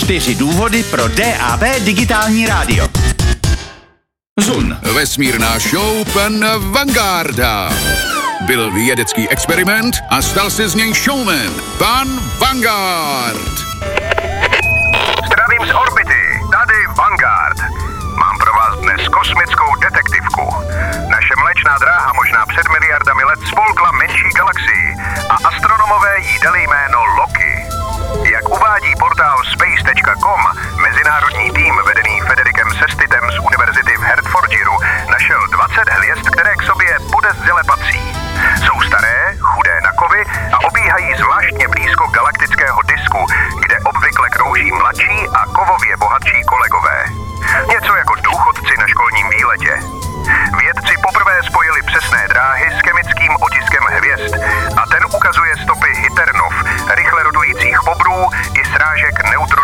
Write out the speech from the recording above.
4 důvody pro DAB digitální rádio. Zun. Vesmírná show pana Vangarda. Byl vědecký experiment a stal se z něj showman. Pan Vanguard. Zdravím z orbity, tady Vanguard. Mám pro vás dnes kosmickou detektivku. Naše mléčná dráha možná před miliardami let spolkla menší galaxii a astronomové jí dali jméno Loki. Jak uvádí portál space.com, mezinárodní tým vedený Federikem Sestitem z univerzity v Hertfordshiru našel 20 hvězd, které k sobě podezřele patří. Jsou staré, chudé na kovy a obíhají zvláštně blízko galaktického disku, kde obvykle krouží mladší a kovově bohatší kolegové. Něco jako důchodci na školním výletě. Vědci poprvé spojili přesné dráhy s chemickým otiskem hvězd a ten ukazuje stopy hyternov, rychle rotujících bobrů i srážek neutronů